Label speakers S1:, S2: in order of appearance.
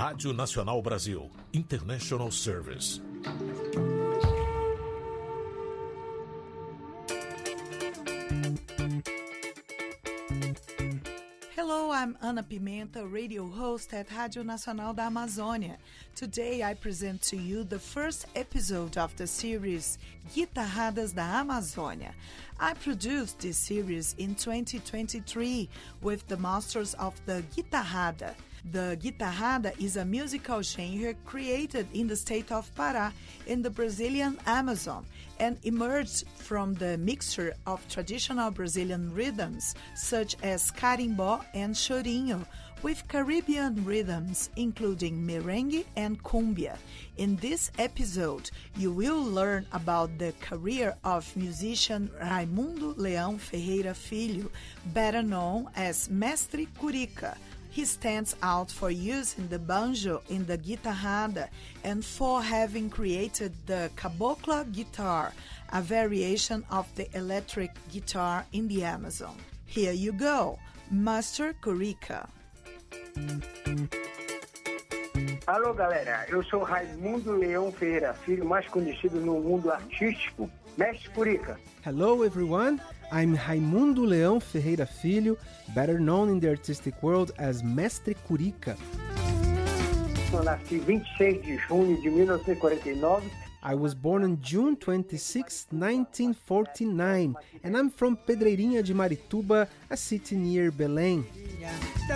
S1: Rádio Nacional Brasil, International Service.
S2: Hello, I'm Ana Pimenta, radio host at Rádio Nacional da Amazônia. Today I present to you the first episode of the series Guitarradas da Amazônia. I produced this series in 2023 with the masters of the Guitarrada. The guitarrada is a musical genre created in the state of Pará in the Brazilian Amazon and emerged from the mixture of traditional Brazilian rhythms such as carimbó and chorinho with Caribbean rhythms including merengue and cumbia. In this episode, you will learn about the career of musician Raimundo Leão Ferreira Filho, better known as Mestre Curica. He stands out for using the banjo in the guitarrada and for having created the cabocla guitar, a variation of the electric guitar in the Amazon. Here you go, Master Curica.
S3: Alô, galera, eu sou Raimundo Leão Ferreira Filho, mais conhecido no mundo artístico, Mestre Curica.
S4: Hello everyone, I'm Raimundo Leão Ferreira Filho, better known in the artistic world as Mestre Curica.
S3: Eu nasci 26 de junho de 1949.
S4: I was born on June 26, 1949, and I'm from Pedreirinha de Marituba, a city near Belém.